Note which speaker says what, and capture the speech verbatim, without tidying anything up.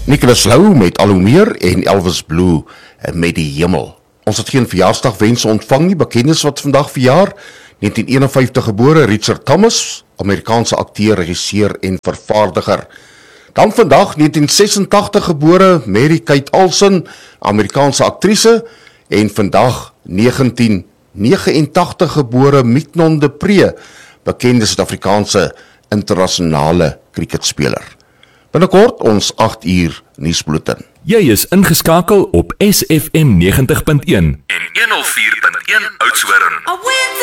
Speaker 1: Nicholas Lou met Al hoe meer en Elvis Blue met Die Hemel. Ons het geen verjaarsdagwense ontvang nie, bekendes wat vandag verjaar. negentien eenenvyftig gebore Richard Thomas, Amerikaanse akteur, regisseur en vervaardiger. Dan vandag negentien sesentagtig gebore Mary Kate Olsen, Amerikaanse aktrise, en vandag negentien negenentagtig gebore Mignon de Pre, bekende Suid-Afrikaanse internasionale cricketspeler. Binnekort ons agt uur nuusbulletin.
Speaker 2: Jy is ingeskakel op S F M negentig punt een en honderd vier punt een Oudtshoorn.